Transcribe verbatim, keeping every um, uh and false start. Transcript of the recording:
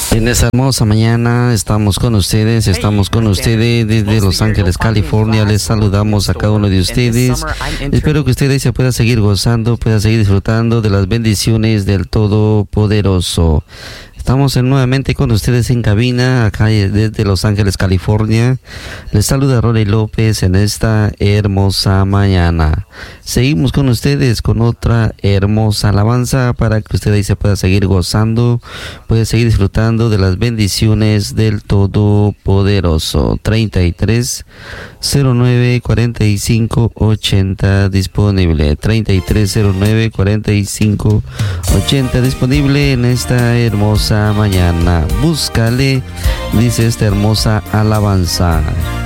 En esta hermosa mañana estamos con ustedes, estamos con ustedes desde Los Ángeles, California. Les saludamos a cada uno de ustedes. Espero que ustedes se puedan seguir gozando, puedan seguir disfrutando de las bendiciones del Todopoderoso. Estamos nuevamente con ustedes en cabina, acá desde Los Ángeles, California. Les saluda Ronnie López en esta hermosa mañana. Seguimos con ustedes con otra hermosa alabanza para que ustedes se puedan seguir gozando, puedan seguir disfrutando de las bendiciones del Todopoderoso. treinta y tres cero nueve cuarenta y cinco ochenta disponible. treinta y tres cero nueve cuarenta y cinco ochenta disponible en esta hermosa mañana. Búscale, dice esta hermosa alabanza.